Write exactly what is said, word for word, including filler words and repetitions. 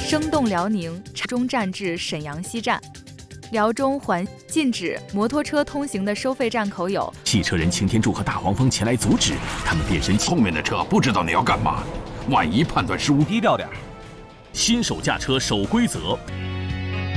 生动辽宁中站至沈阳西站。辽中环禁止摩托车通行的收费站口有汽车人擎天柱和大黄蜂前来阻止，他们变身后面的车不知道你要干嘛，万一判断失误， 低调点。新手驾车守规则。